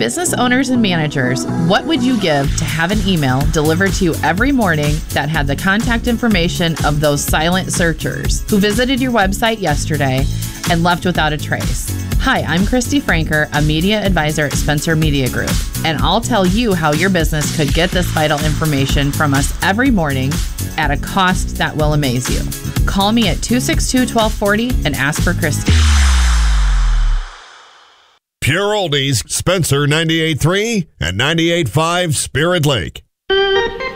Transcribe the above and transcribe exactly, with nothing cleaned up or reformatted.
business owners and managers, what would you give to have an email delivered to you every morning that had the contact information of those silent searchers who visited your website yesterday and left without a trace? Hi, I'm Christy Franker, a media advisor at Spencer Media Group, and I'll tell you how your business could get this vital information from us every morning at a cost that will amaze you. Call me at two six two, one two four zero and ask for Christy. Pure Oldies, Spencer ninety-eight point three and ninety-eight point five Spirit Lake.